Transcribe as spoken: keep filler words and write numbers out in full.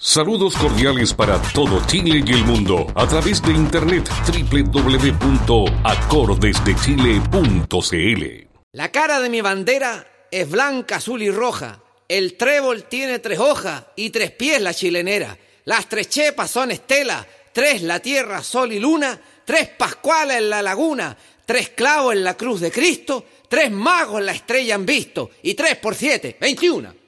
Saludos cordiales para todo Chile y el mundo a través de internet doble u doble u doble u punto acordes de chile punto c l. La cara de mi bandera es blanca, azul y roja. El trébol tiene tres hojas y tres pies la chilenera. Las tres chepas son estelas, tres la tierra, sol y luna, tres pascuales en la laguna, tres clavos en la cruz de Cristo, tres magos la estrella han visto y tres por siete, veintiuno.